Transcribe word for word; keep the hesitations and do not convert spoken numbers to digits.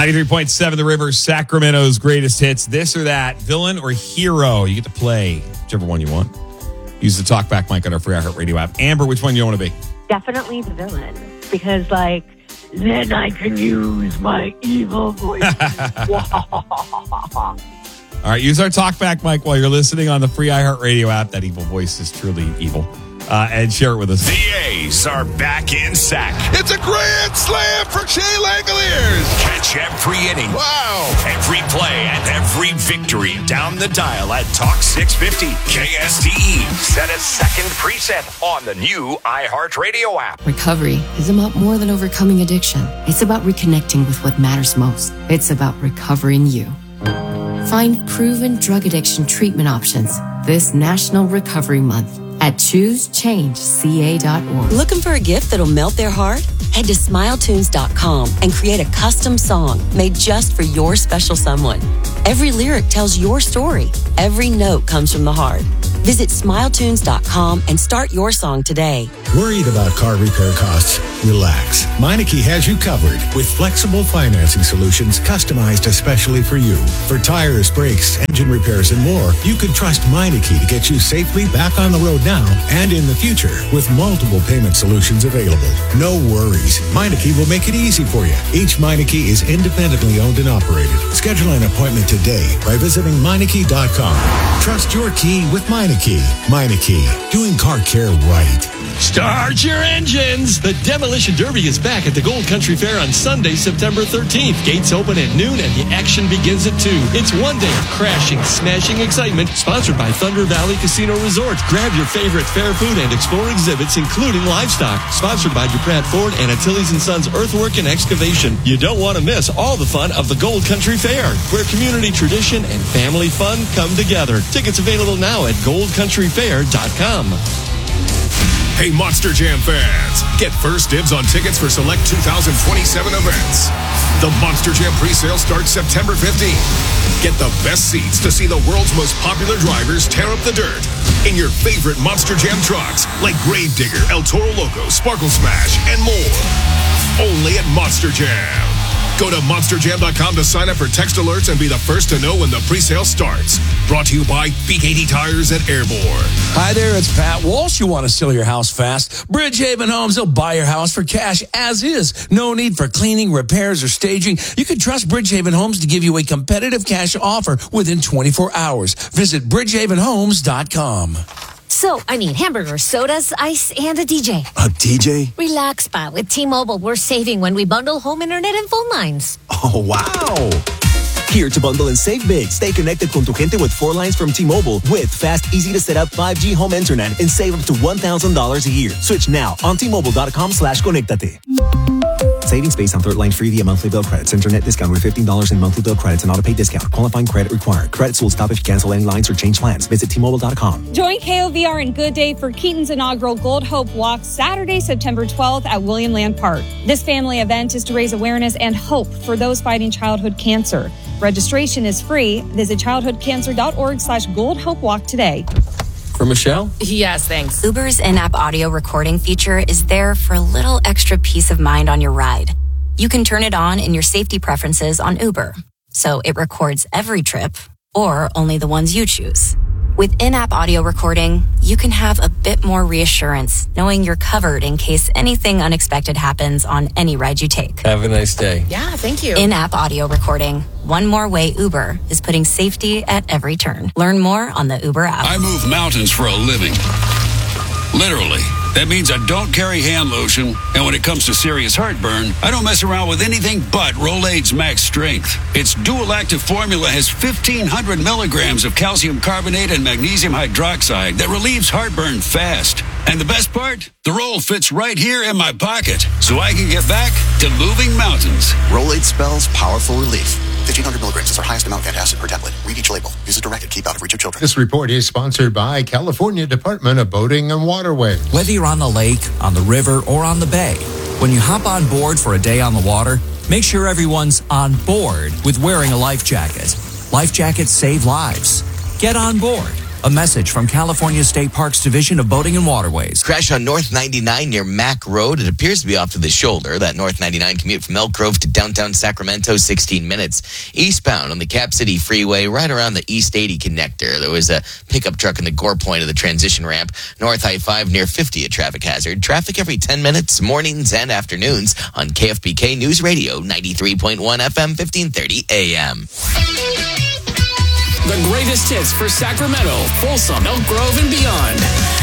ninety-three point seven The River, Sacramento's greatest hits. This or that, villain or hero. You get to play whichever one you want. Use the talkback mic on our free iHeartRadio app. Amber, which one do you want to be? Definitely the villain. Because, like, then I can use my evil voice. All right, use our talkback mic while you're listening on the free iHeartRadio app. That evil voice is truly evil. Uh, and share it with us. The A's are back in sack. It's a grand slam for Shea Langoliers. Catch every inning. Wow. Every play and every victory down the dial at Talk six fifty K S T E. Set a second preset on the new iHeartRadio app. Recovery is about more than overcoming addiction. It's about reconnecting with what matters most. It's about recovering you. Find proven drug addiction treatment options this National Recovery Month at choose change c a dot org. Looking for a gift that'll melt their heart? Head to smile tunes dot com and create a custom song made just for your special someone. Every lyric tells your story. Every note comes from the heart. Visit smile tunes dot com and start your song today. Worried about car repair costs? Relax. Meineke has you covered with flexible financing solutions customized especially for you. For tires, brakes, engine repairs, and more, you can trust Meineke to get you safely back on the road now and in the future with multiple payment solutions available. No worries. Meineke will make it easy for you. Each Meineke is independently owned and operated. Schedule an appointment today by visiting Meineke dot com. Trust your key with Meineke. Meineke, doing car care right. Start your engines! The Demolition Derby is back at the Gold Country Fair on Sunday, September thirteenth. Gates open at noon and the action begins at two. It's one day of crashing, smashing excitement, sponsored by Thunder Valley Casino Resort. Grab your favorite fair food and explore exhibits, including livestock. Sponsored by DuPrat Ford and Achilles and Sons Earthwork and Excavation. You don't want to miss all the fun of the Gold Country Fair, where community tradition and family fun come together. Tickets available now at gold country fair dot com. Hey, Monster Jam fans, get first dibs on tickets for select two thousand twenty-seven events. The Monster Jam presale starts September fifteenth. Get the best seats to see the world's most popular drivers tear up the dirt in your favorite Monster Jam trucks like Gravedigger, El Toro Loco, Sparkle Smash, and more. Only at Monster Jam. Go to monster jam dot com to sign up for text alerts and be the first to know when the presale starts. Brought to you by B K T Tires at Airborne. Hi there, it's Pat Walsh. You want to sell your house fast? Bridgehaven Homes will buy your house for cash as is. No need for cleaning, repairs, or staging. You can trust Bridgehaven Homes to give you a competitive cash offer within twenty-four hours. Visit bridgehaven homes dot com. So, I need hamburgers, sodas, ice, and a D J. A D J? Relax, Pa. With T-Mobile, we're saving when we bundle home internet and phone lines. Oh, wow. Here to bundle and save big. Stay connected con tu gente with four lines from T-Mobile with fast, easy-to-set-up five G home internet and save up to one thousand dollars a year. Switch now on T Mobile dot com slash conectate. Savings based on third line free via monthly bill credits. Internet discount with fifteen dollars in monthly bill credits and auto pay discount. Qualifying credit required. Credits will stop if you cancel any lines or change plans. Visit T Mobile dot com. Join K O V R and Good Day for Keaton's inaugural Gold Hope Walk Saturday, September twelfth at William Land Park. This family event is to raise awareness and hope for those fighting childhood cancer. Registration is free. Visit childhoodcancer.org slash Gold Hope Walk today. For Michelle? Yes, thanks. Uber's in-app audio recording feature is there for a little extra peace of mind on your ride. You can turn it on in your safety preferences on Uber, so it records every trip or only the ones you choose. With in-app audio recording, you can have a bit more reassurance knowing you're covered in case anything unexpected happens on any ride you take. Have a nice day. Yeah, thank you. In-app audio recording. One more way Uber is putting safety at every turn. Learn more on the Uber app. I move mountains for a living. Literally. That means I don't carry hand lotion, and when it comes to serious heartburn, I don't mess around with anything but Rolaids Max Strength. Its dual-active formula has fifteen hundred milligrams of calcium carbonate and magnesium hydroxide that relieves heartburn fast. And the best part? The roll fits right here in my pocket, so I can get back to moving mountains. Rolaids spells powerful relief. fifteen hundred milligrams is our highest amount of antacid per tablet. Read each label. Use as directed. Keep out of reach of children. This report is sponsored by California Department of Boating and Waterways. Whether you're on the lake, on the river, or on the bay, when you hop on board for a day on the water, make sure everyone's on board with wearing a life jacket. Life jackets save lives. Get on board. A message from California State Parks Division of Boating and Waterways. Crash on North ninety-nine near Mack Road. It appears to be off to the shoulder. That North ninety-nine commute from Elk Grove to downtown Sacramento, sixteen minutes. Eastbound on the Cap City Freeway, right around the East eighty connector. There was a pickup truck in the gore point of the transition ramp. North I five near fifty, a traffic hazard. Traffic every ten minutes, mornings and afternoons on K F B K News Radio, ninety-three point one F M, fifteen thirty A M. The greatest hits for Sacramento, Folsom, Elk Grove, and beyond.